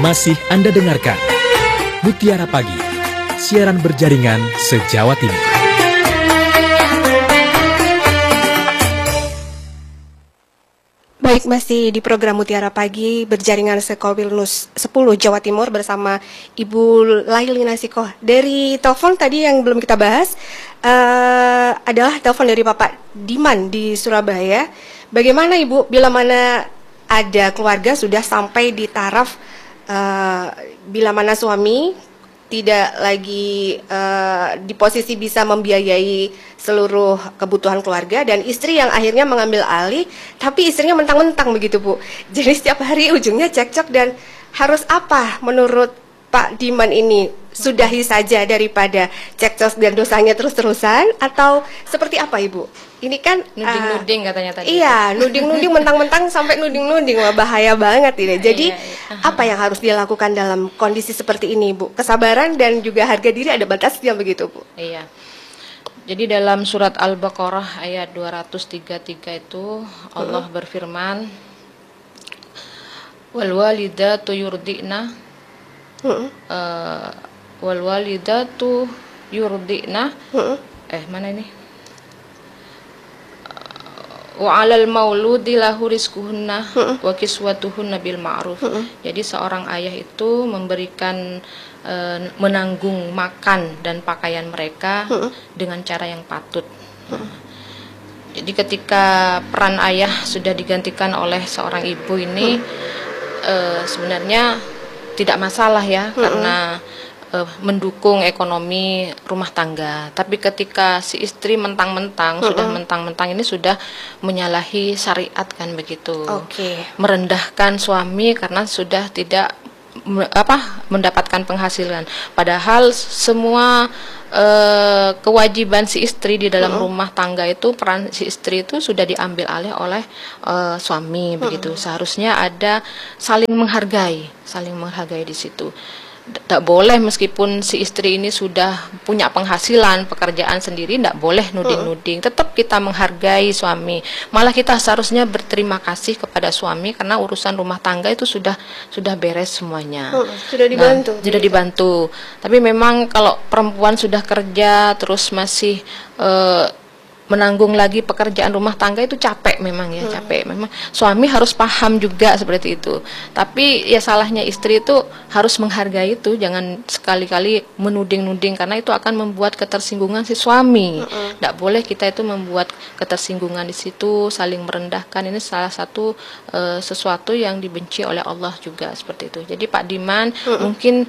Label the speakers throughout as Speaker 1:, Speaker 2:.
Speaker 1: Masih Anda dengarkan Mutiara Pagi, siaran berjaringan se-Jawa Timur.
Speaker 2: Baik, masih di program Mutiara Pagi berjaringan se-Kolwilnus 10 Jawa Timur bersama Ibu Laili Nasikoh. Dari telepon tadi yang belum kita bahas adalah telepon dari Bapak Diman di Surabaya. Bagaimana Ibu bila mana ada keluarga sudah sampai di taraf bila mana suami tidak lagi di posisi bisa membiayai seluruh kebutuhan keluarga dan istri yang akhirnya mengambil alih, tapi istrinya mentang-mentang begitu Bu. Jadi setiap hari ujungnya cekcok dan harus apa menurut Pak Diman ini? Sudahi saja daripada cekcok dan dosanya terus-terusan atau seperti apa Ibu? Ini kan
Speaker 3: nuding-nuding katanya tadi.
Speaker 2: Iya, nuding-nuding mentang-mentang sampai nuding-nuding, wah bahaya banget ini. Jadi apa yang harus dilakukan dalam kondisi seperti ini, Bu? Kesabaran dan juga harga diri ada batasnya begitu, Bu?
Speaker 3: Iya. Jadi dalam surat Al-Baqarah ayat 233 itu Allah berfirman, wal walidatu yurdina wal walidatu yurdina mana ini? Wa 'alal mauludi lahu rizquhunna wa kiswatuhunna bil ma'ruf. Jadi seorang ayah itu memberikan menanggung makan dan pakaian mereka dengan cara yang patut. Jadi ketika peran ayah sudah digantikan oleh seorang ibu ini sebenarnya tidak masalah ya, karena mendukung ekonomi rumah tangga. Tapi ketika si istri mentang-mentang sudah mentang-mentang ini sudah menyalahi syariat kan begitu. Merendahkan suami karena sudah tidak mendapatkan penghasilan. Padahal semua kewajiban si istri di dalam rumah tangga itu, peran si istri itu sudah diambil alih oleh suami begitu. Seharusnya ada saling menghargai di situ. Tak boleh meskipun si istri ini sudah punya penghasilan, pekerjaan sendiri, tidak boleh nuding-nuding. Tetap kita menghargai suami. Malah kita seharusnya berterima kasih kepada suami karena urusan rumah tangga itu sudah beres semuanya.
Speaker 2: Sudah dibantu.
Speaker 3: Sudah dibantu. Tapi memang kalau perempuan sudah kerja terus masih menanggung lagi pekerjaan rumah tangga itu capek memang ya, capek. Memang suami harus paham juga seperti itu. Tapi ya salahnya istri itu harus menghargai itu, jangan sekali-kali menuding-nuding karena itu akan membuat ketersinggungan si suami. Tidak boleh kita itu membuat ketersinggungan di situ, saling merendahkan. Ini salah satu sesuatu yang dibenci oleh Allah juga seperti itu. Jadi Pak Diman mungkin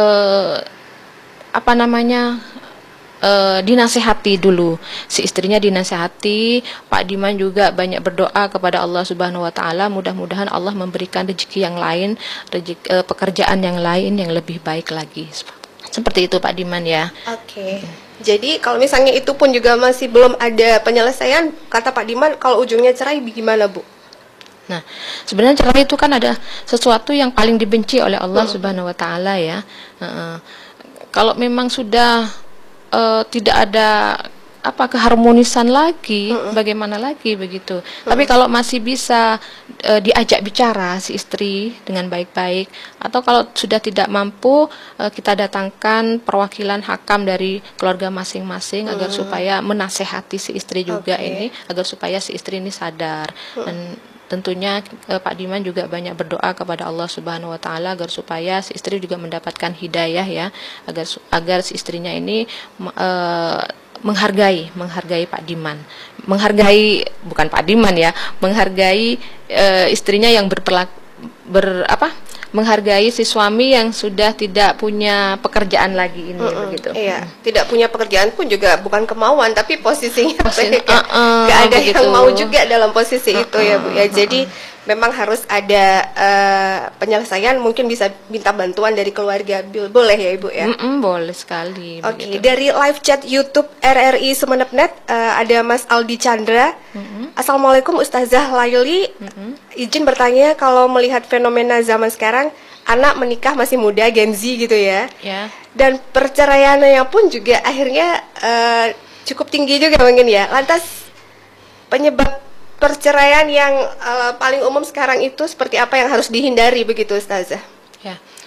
Speaker 3: dinasehati dulu, si istrinya dinasehati. Pak Diman juga banyak berdoa kepada Allah Subhanahu wa taala, mudah-mudahan Allah memberikan rezeki yang lain, pekerjaan yang lain yang lebih baik lagi. Seperti itu Pak Diman ya.
Speaker 2: Jadi kalau misalnya itu pun juga masih belum ada penyelesaian, kata Pak Diman kalau ujungnya cerai gimana Bu?
Speaker 3: Nah, sebenarnya cerai itu kan ada sesuatu yang paling dibenci oleh Allah Subhanahu wa taala ya. Kalau memang sudah tidak ada keharmonisan lagi, bagaimana lagi begitu. Tapi kalau masih bisa diajak bicara si istri dengan baik-baik, atau kalau sudah tidak mampu kita datangkan perwakilan hakam dari keluarga masing-masing agar supaya menasehati si istri juga ini, agar supaya si istri ini sadar. Dan tentunya Pak Diman juga banyak berdoa kepada Allah Subhanahu wa taala agar supaya si istri juga mendapatkan hidayah ya, agar si istrinya ini menghargai Pak Diman. Menghargai bukan Pak Diman ya, menghargai istrinya yang menghargai si suami yang sudah tidak punya pekerjaan lagi ini begitu.
Speaker 2: Iya, tidak punya pekerjaan pun juga bukan kemauan, tapi posisinya nggak ada begitu. Yang mau juga dalam posisi itu ya Bu ya. Jadi memang harus ada penyelesaian, mungkin bisa minta bantuan dari keluarga. Boleh ya Ibu ya?
Speaker 3: Boleh sekali.
Speaker 2: Dari live chat YouTube RRI Sumeneb.net ada Mas Aldi Chandra. Assalamualaikum Ustazah Laili. Izin bertanya, kalau melihat fenomena zaman sekarang, anak menikah masih muda, Gen Z gitu ya. Dan perceraiannya pun juga akhirnya cukup tinggi juga mungkin ya. Lantas penyebab perceraian yang paling umum sekarang itu seperti apa yang harus dihindari begitu Ustazah?
Speaker 3: Ya.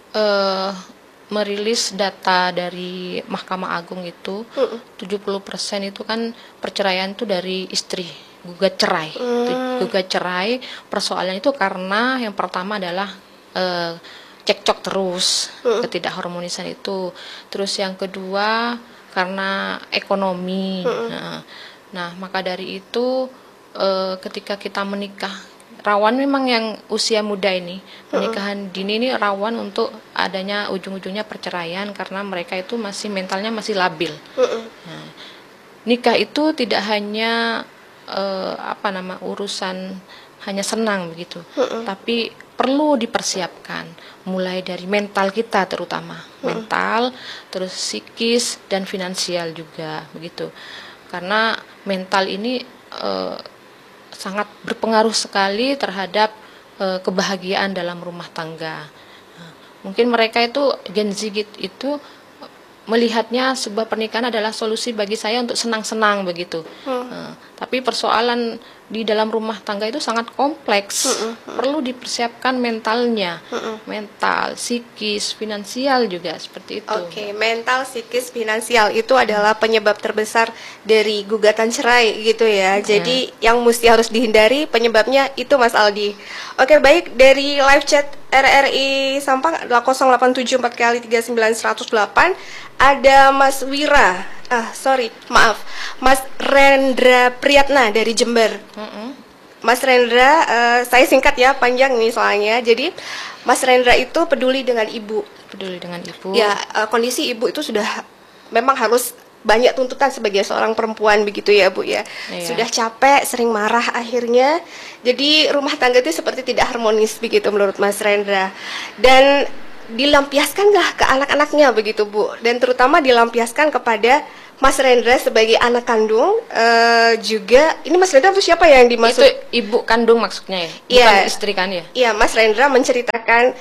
Speaker 3: eh, merilis data dari Mahkamah Agung itu 70% itu kan perceraian itu dari istri, gugat cerai. Gugat cerai persoalannya itu karena yang pertama adalah cekcok terus, ketidakharmonisan itu. Terus yang kedua karena ekonomi. Nah, maka dari itu ketika kita menikah, rawan memang yang usia muda ini, pernikahan dini ini rawan untuk adanya ujung-ujungnya perceraian karena mereka itu masih mentalnya masih labil. Nah, nikah itu tidak hanya urusan hanya senang begitu, tapi perlu dipersiapkan mulai dari mental kita terutama, mental, terus psikis dan finansial juga begitu. Karena mental ini sangat berpengaruh sekali terhadap kebahagiaan dalam rumah tangga. Mungkin mereka itu Gen Z itu melihatnya sebuah pernikahan adalah solusi bagi saya untuk senang-senang begitu. Tapi persoalan di dalam rumah tangga itu sangat kompleks. Perlu dipersiapkan mentalnya, mental, psikis, finansial juga seperti itu.
Speaker 2: Oke, mental, psikis, finansial itu adalah penyebab terbesar dari gugatan cerai gitu ya. Jadi yang mesti harus dihindari penyebabnya itu Mas Aldi. Oke, baik, dari live chat RRI Sampang adalah 0874 kali 39108 ada Mas Wira. Mas Rendra Priyatna dari Jember. Mas Rendra, saya singkat ya, panjang nih soalnya. Jadi Mas Rendra itu peduli dengan ibu.
Speaker 3: Peduli dengan ibu.
Speaker 2: Ya, kondisi ibu itu sudah memang harus banyak tuntutan sebagai seorang perempuan begitu ya Bu ya. Iya. Sudah capek, sering marah akhirnya. Jadi rumah tangga itu seperti tidak harmonis begitu menurut Mas Rendra. Dan dilampiaskanlah ke anak-anaknya begitu Bu. Dan terutama dilampiaskan kepada Mas Rendra sebagai anak kandung. Juga ini Mas Rendra itu siapa yang dimaksud?
Speaker 3: Itu ibu kandung maksudnya ya, bukan istri kan ya?
Speaker 2: Iya, Mas Rendra menceritakan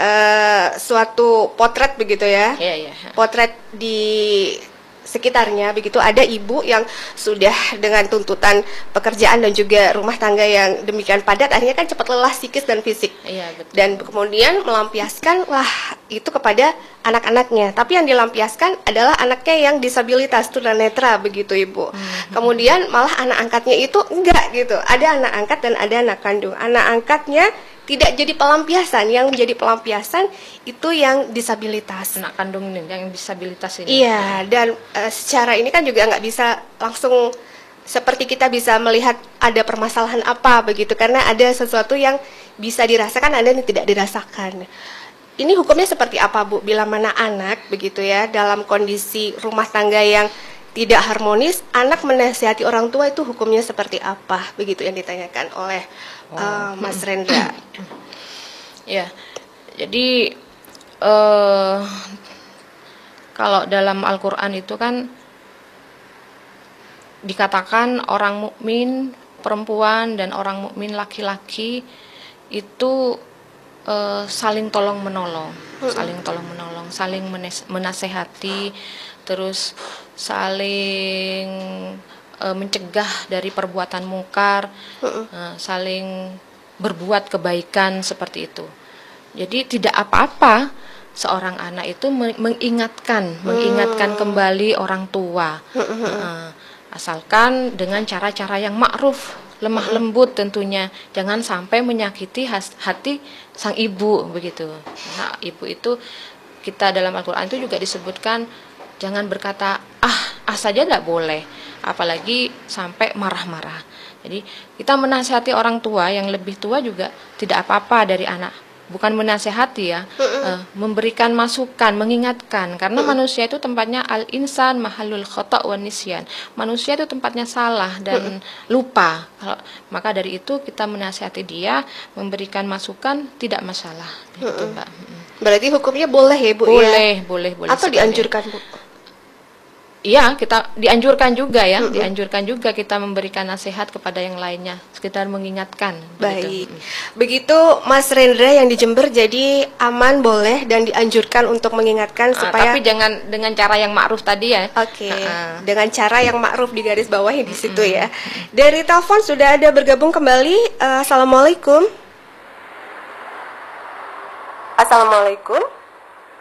Speaker 2: suatu potret begitu ya.
Speaker 3: Iya.
Speaker 2: Potret di sekitarnya begitu, ada ibu yang sudah dengan tuntutan pekerjaan dan juga rumah tangga yang demikian padat, akhirnya kan cepat lelah psikis dan fisik.
Speaker 3: Iya, betul.
Speaker 2: Dan kemudian melampiaskan itu kepada anak-anaknya. Tapi yang dilampiaskan adalah anaknya yang disabilitas tunanetra begitu Ibu. Kemudian malah anak angkatnya itu enggak gitu. Ada anak angkat dan ada anak kandung. Anak angkatnya tidak jadi pelampiasan, yang menjadi pelampiasan itu yang disabilitas.
Speaker 3: Anak kandung ini, yang disabilitas ini.
Speaker 2: Iya, dan secara ini kan juga nggak bisa langsung seperti kita bisa melihat ada permasalahan apa begitu, karena ada sesuatu yang bisa dirasakan, ada yang tidak dirasakan. Ini hukumnya seperti apa Bu? Bila mana anak begitu ya dalam kondisi rumah tangga yang tidak harmonis, anak menasihati orang tua itu hukumnya seperti apa? Begitu yang ditanyakan oleh Mas Rendra.
Speaker 3: Ya, jadi kalau dalam Al-Quran itu kan dikatakan orang mukmin perempuan dan orang mukmin laki-laki itu saling tolong menolong, saling menasehati, terus saling mencegah dari perbuatan mungkar, saling berbuat kebaikan seperti itu. Jadi tidak apa-apa seorang anak itu mengingatkan kembali orang tua, asalkan dengan cara-cara yang ma'ruf, lemah lembut tentunya, jangan sampai menyakiti hati sang ibu begitu. Nah, ibu itu kita dalam Al-Quran itu juga disebutkan jangan berkata saja tidak boleh, apalagi sampai marah-marah. Jadi kita menasihati orang tua yang lebih tua juga tidak apa-apa dari anak, bukan menasihati ya, memberikan masukan, mengingatkan, karena manusia itu tempatnya al-insan mahalul khata' wan nisyan. Manusia itu tempatnya salah dan lupa. Maka dari itu kita menasihati dia, memberikan masukan, tidak masalah gitu, Mbak.
Speaker 2: Berarti hukumnya boleh ya Bu?
Speaker 3: Boleh.
Speaker 2: Atau sekali dianjurkan Bu?
Speaker 3: Iya, kita dianjurkan juga ya, dianjurkan juga kita memberikan nasihat kepada yang lainnya, sekitar mengingatkan.
Speaker 2: Baik, begitu Mas Rendra yang di Jember, jadi aman, boleh dan dianjurkan untuk mengingatkan supaya.
Speaker 3: Tapi jangan dengan cara yang ma'ruf tadi ya.
Speaker 2: Oke, dengan cara yang ma'ruf di garis bawahnya di situ ya. Dari telepon sudah ada bergabung kembali. Assalamualaikum. Assalamualaikum.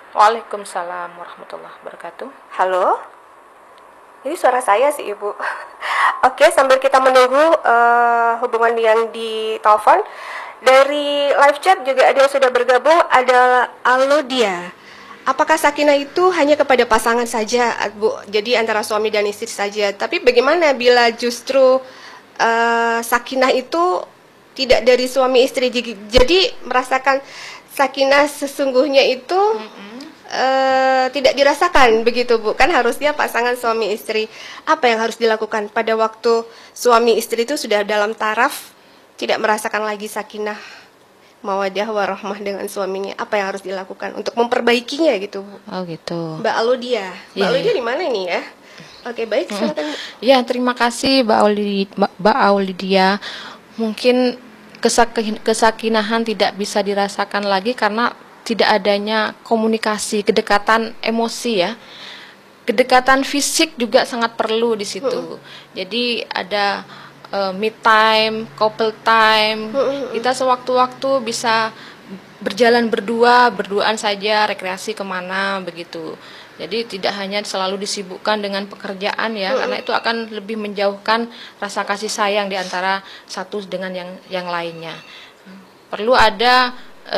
Speaker 3: Waalaikumsalam warahmatullahi wabarakatuh.
Speaker 2: Halo? Ini suara saya sih Ibu. Oke, sambil kita menunggu hubungan yang di telepon, dari live chat juga ada yang sudah bergabung, ada Alodia. Apakah sakinah itu hanya kepada pasangan saja, Bu? Jadi antara suami dan istri saja. Tapi bagaimana bila justru sakinah itu tidak dari suami istri, jadi merasakan sakinah sesungguhnya itu tidak dirasakan begitu, Bu? Kan harusnya pasangan suami istri. Apa yang harus dilakukan pada waktu suami istri itu sudah dalam taraf tidak merasakan lagi sakinah mawaddah warahmah dengan suaminya? Apa yang harus dilakukan untuk memperbaikinya gitu, Bu?
Speaker 3: Oh gitu.
Speaker 2: Mbak Alodia. Mbak Alodia di mana ini ya? Oke, baik, silakan.
Speaker 3: Ya, terima kasih Mbak Aulidia. Mungkin kesakinahan tidak bisa dirasakan lagi karena tidak adanya komunikasi, kedekatan emosi ya. Kedekatan fisik juga sangat perlu di situ. Jadi ada me time, couple time. Kita sewaktu-waktu bisa berjalan berduaan saja, rekreasi kemana begitu. Jadi tidak hanya selalu disibukkan dengan pekerjaan ya, karena itu akan lebih menjauhkan rasa kasih sayang di antara satu dengan yang lainnya. Perlu ada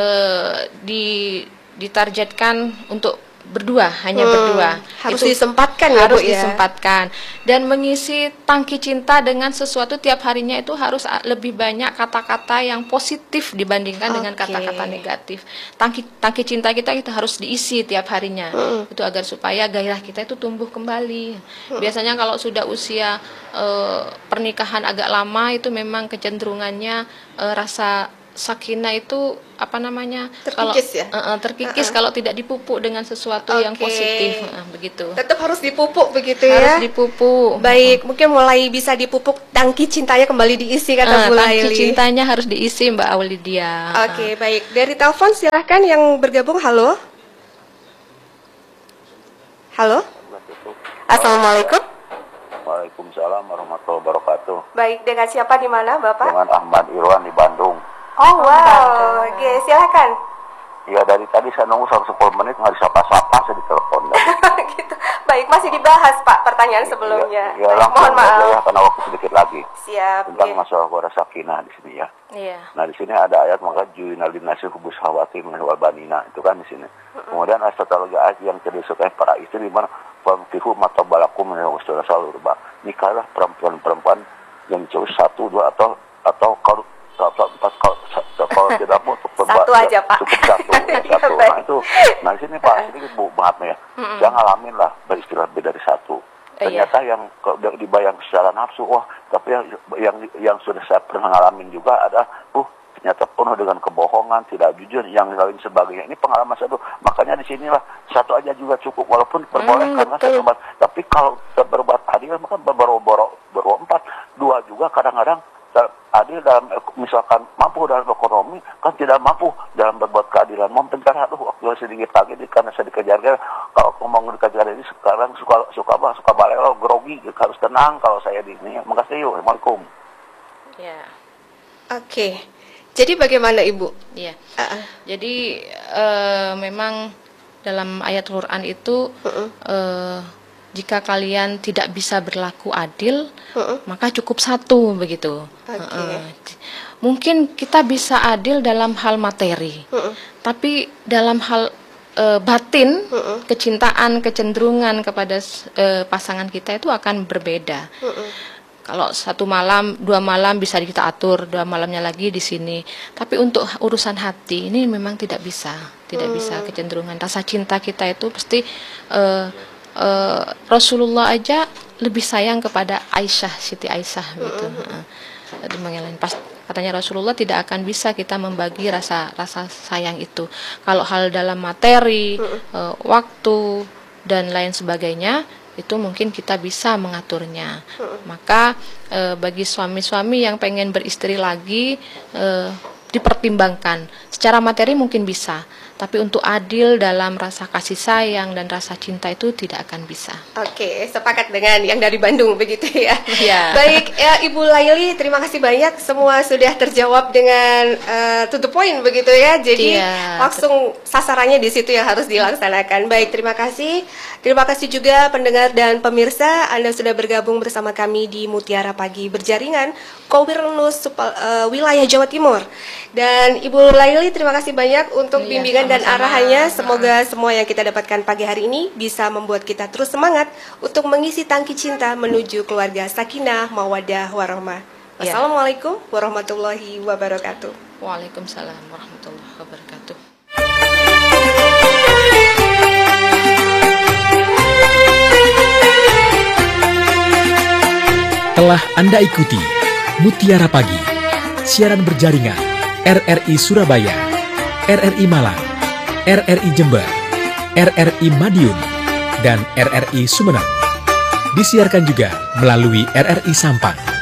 Speaker 3: ditargetkan untuk berdua, hanya berdua.
Speaker 2: Harus
Speaker 3: Itu
Speaker 2: disempatkan ya,
Speaker 3: harus
Speaker 2: Bu, ya?
Speaker 3: disempatkan. Dan mengisi tangki cinta dengan sesuatu tiap harinya itu harus lebih banyak kata-kata yang positif dibandingkan dengan kata-kata negatif. Tangki cinta kita harus diisi tiap harinya. Itu agar supaya gairah kita itu tumbuh kembali. Biasanya kalau sudah usia pernikahan agak lama itu memang kecenderungannya rasa sakinah itu
Speaker 2: terkikis ya?
Speaker 3: Terkikis kalau tidak dipupuk dengan sesuatu yang positif, begitu.
Speaker 2: Tetap harus dipupuk begitu
Speaker 3: Harus
Speaker 2: ya?
Speaker 3: dipupuk.
Speaker 2: Baik, mungkin mulai bisa dipupuk, tangki cintanya kembali diisi kata Bu Laili.
Speaker 3: Tangki cintanya harus diisi, Mbak Aulidia.
Speaker 2: Oke, baik. Dari telepon silahkan yang bergabung. Halo? Halo? Assalamualaikum.
Speaker 4: Waalaikumsalam warahmatullahi wabarakatuh.
Speaker 2: Baik, dengan siapa di mana, Bapak?
Speaker 4: Dengan Ahmad Irwan di Bandung.
Speaker 2: Oh, wow. Oke, silahkan.
Speaker 4: Ya, dari tadi saya nunggu sampai 10 menit nggak disapa-sapa, saya ditelepon.
Speaker 2: Gitu. Baik, masih dibahas Pak pertanyaan sebelumnya.
Speaker 4: Ya,
Speaker 2: Baik,
Speaker 4: langsung
Speaker 2: mohon maaf.
Speaker 4: aja ya, karena waktu sedikit lagi.
Speaker 2: Siap.
Speaker 4: Tentang
Speaker 2: Oke.
Speaker 4: masalah wadah sakinah di sini ya.
Speaker 3: Iya.
Speaker 4: Nah, di sini ada ayat maka juinal dinasi hubus hawati wal banina, itu kan di sini. Kemudian astagfirullah ayat yang disukai para istri di mana famtihu mata balakum min wasdara salurba. Nikahlah perempuan-perempuan yang jauh 1, 2 atau kalau 4 kalau tidak mau
Speaker 2: Satu aja, Pak.
Speaker 4: Cukup satu. Nah itu, nah di sini Pak sedikit Bu maaf ya. Saya ngalamin lah beristilah lebih dari 1. Ternyata yang dibayang secara nafsu, tapi yang sudah saya pernah ngalamin juga ada, ternyata penuh dengan kebohongan, tidak jujur, yang lain sebagainya. Ini pengalaman satu. Makanya di sinilah 1 aja juga cukup, walaupun perbolehkan satu. Tapi kalau berbuat adil maka berborok 4, 2 juga kadang-kadang adil dalam misalkan mampu dalam ekonomi kan tidak mampu dalam berbuat keadilan. Mau bentar waktu sedikit lagi karena saya dikejar kalau ngomong dikejar ini sekarang suka balelo grogi, harus tenang kalau saya di sini. Makasih. Assalamualaikum.
Speaker 3: Ya.
Speaker 2: Oke. Jadi bagaimana Ibu?
Speaker 3: Iya. Jadi memang dalam ayat Quran itu jika kalian tidak bisa berlaku adil, maka cukup 1 begitu. Mungkin kita bisa adil dalam hal materi, tapi dalam hal batin, kecintaan, kecenderungan kepada pasangan kita itu akan berbeda. Kalau 1 malam, 2 malam bisa kita atur, 2 malamnya lagi di sini. Tapi untuk urusan hati ini memang tidak bisa kecenderungan. Rasa cinta kita itu pasti Rasulullah aja lebih sayang kepada Aisyah, Siti Aisyah gitu. Pas katanya Rasulullah tidak akan bisa kita membagi rasa sayang itu. Kalau hal dalam materi, waktu dan lain sebagainya itu mungkin kita bisa mengaturnya. Maka bagi suami-suami yang pengen beristri lagi dipertimbangkan. Secara materi mungkin bisa, Tapi untuk adil dalam rasa kasih sayang dan rasa cinta itu tidak akan bisa.
Speaker 2: Oke, sepakat dengan yang dari Bandung begitu ya.
Speaker 3: Iya.
Speaker 2: Baik, ya, Ibu Laili, terima kasih banyak. Semua sudah terjawab dengan to the point begitu ya. Jadi langsung sasarannya di situ yang harus dilaksanakan. Baik, terima kasih. Terima kasih juga pendengar dan pemirsa, Anda sudah bergabung bersama kami di Mutiara Pagi Berjaringan Kowilnus wilayah Jawa Timur. Dan Ibu Laili, terima kasih banyak untuk bimbingan dan arahannya. Semoga semua yang kita dapatkan pagi hari ini bisa membuat kita terus semangat untuk mengisi tangki cinta menuju keluarga sakinah, mawaddah, warahmah. Wassalamualaikum warahmatullahi wabarakatuh.
Speaker 3: Waalaikumsalam warahmatullahi wabarakatuh.
Speaker 1: Telah Anda ikuti Mutiara Pagi, siaran berjaringan RRI Surabaya, RRI Malang, RRI Jember, RRI Madiun, dan RRI Sumeneb. Disiarkan juga melalui RRI Sampang.